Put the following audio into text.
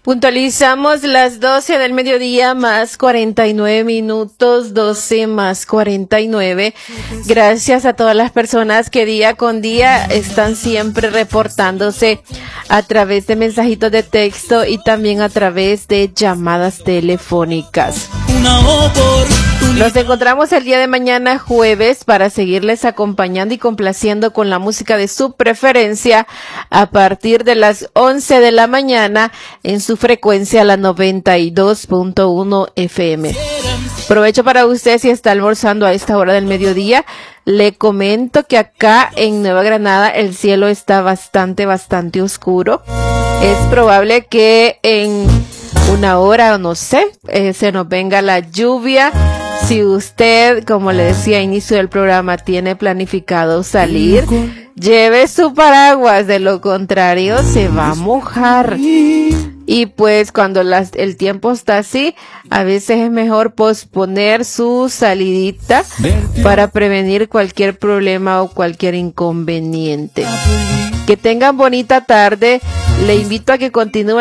Puntualizamos las 12 del mediodía más 49 minutos, 12 más 49. Gracias a todas las personas que día con día están siempre reportándose a través de mensajitos de texto y también a través de llamadas telefónicas. Nos encontramos el día de mañana jueves para seguirles acompañando y complaciendo con la música de su preferencia a partir de las 11 de la mañana en su frecuencia la 92.1 FM. Provecho para usted si está almorzando a esta hora del mediodía. Le comento que acá en Nueva Granada el cielo está bastante oscuro. Es probable que en una hora o no sé, se nos venga la lluvia. Si usted, como le decía a inicio del programa, tiene planificado salir, lleve su paraguas, de lo contrario se va a mojar. Y pues cuando el tiempo está así, a veces es mejor posponer su salidita para prevenir cualquier problema o cualquier inconveniente. Que tengan bonita tarde. Le invito a que continúen